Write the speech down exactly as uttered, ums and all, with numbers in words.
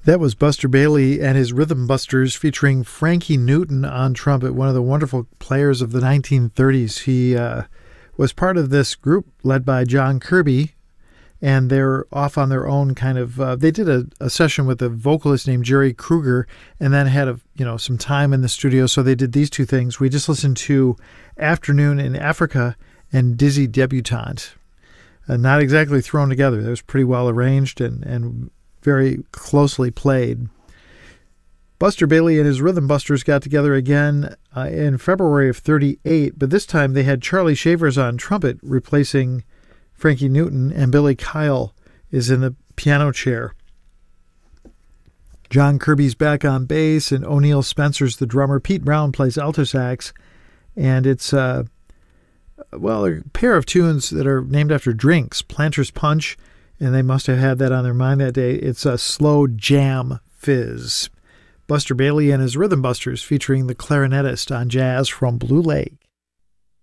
That was Buster Bailey and his Rhythm Busters featuring Frankie Newton on trumpet, one of the wonderful players of the nineteen thirties. He uh, was part of this group led by John Kirby, and they're off on their own kind of, uh, they did a, a session with a vocalist named Jerry Kruger, and then had a, you know, some time in the studio, so they did these two things. We just listened to Afternoon in Africa and Dizzy Debutante. Uh, not exactly thrown together. That was pretty well arranged and, and very closely played. Buster Bailey and his Rhythm Busters got together again uh, in February of thirty-eight, but this time they had Charlie Shavers on trumpet replacing Frankie Newton, and Billy Kyle is in the piano chair. John Kirby's back on bass, and O'Neill Spencer's the drummer. Pete Brown plays alto sax, and it's uh, well, a pair of tunes that are named after drinks, Planter's Punch, and they must have had that on their mind that day. It's a slow jam fizz. Buster Bailey and his Rhythm Busters featuring the clarinetist on Jazz from Blue Lake.